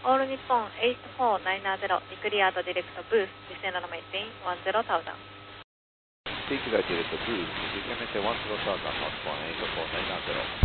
All Nippon 8490, declared direct booth, descend and maintain 10,000. Declared direct booth, descend and maintain 10,000, northbound 8490.